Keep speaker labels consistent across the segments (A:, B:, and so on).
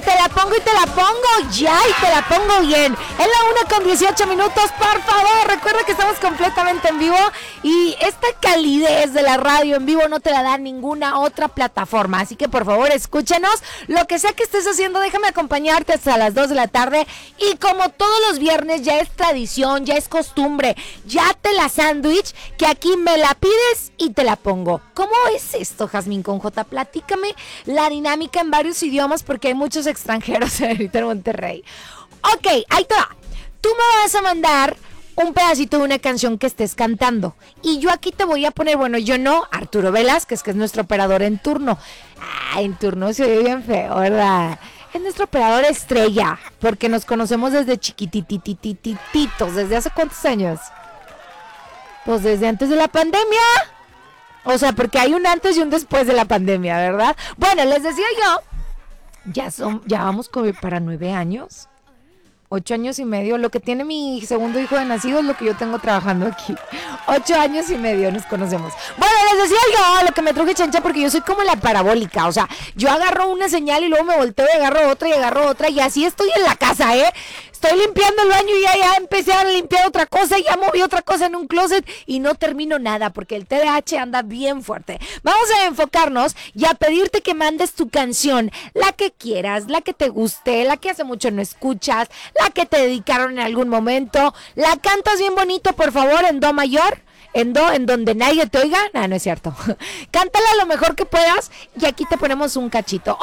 A: te la pongo y te la pongo ya y te la pongo bien. Es la 1:18, por favor. Recuerda que estamos completamente en vivo y esta calidez de la radio en vivo no te la da ninguna otra plataforma. Así que por favor escúchanos. Lo que sea que estés haciendo, déjame acompañarte hasta las 2 de la tarde. Y como todos los viernes ya es tradición, ya es costumbre, ya te la sándwich, que aquí me la pides y te la pongo. ¿Cómo es esto, Jazmín con J? Platícame la dinámica en varios idiomas porque hay muchos extranjeros ahorita en Monterrey. Ok, ahí te va. Tú me vas a mandar un pedacito de una canción que estés cantando. Y yo aquí te voy a poner, bueno, yo no, Arturo Velázquez, que es nuestro operador en turno. En turno se oye bien feo, ¿verdad? Es nuestro operador estrella, porque nos conocemos desde chiquitititititos. ¿Desde hace cuántos años? Pues desde antes de la pandemia. O sea, porque hay un antes y un después de la pandemia, ¿verdad? Bueno, les decía yo, ya vamos como para 9 años. 8 años y medio, lo que tiene mi segundo hijo de nacido es lo que yo tengo trabajando aquí. 8 años y medio nos conocemos. Bueno, les decía yo lo que me truje chancha porque yo soy como la parabólica, o sea, yo agarro una señal y luego me volteo y agarro otra y así estoy en la casa, Estoy limpiando el baño y ya empecé a limpiar otra cosa, ya moví otra cosa en un closet y no termino nada porque el TDAH anda bien fuerte. Vamos a enfocarnos y a pedirte que mandes tu canción, la que quieras, la que te guste, la que hace mucho no escuchas, la que te dedicaron en algún momento. La cantas bien bonito, por favor, en do mayor. En do, en donde nadie te oiga. No es cierto. Cántala lo mejor que puedas y aquí te ponemos un cachito.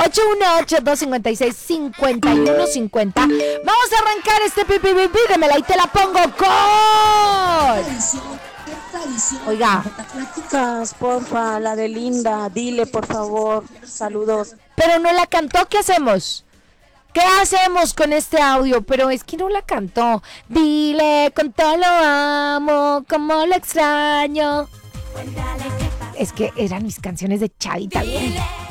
A: 818-256-5150. Vamos a arrancar este pídemela y te la pongo con... Oiga.
B: Chicas, porfa, la de Linda, dile por favor, saludos.
A: Pero no la cantó, ¿qué hacemos? ¿Qué hacemos con este audio? Pero es que no la cantó. Dile cuánto lo amo, cómo lo extraño. Es que eran mis canciones de chavita.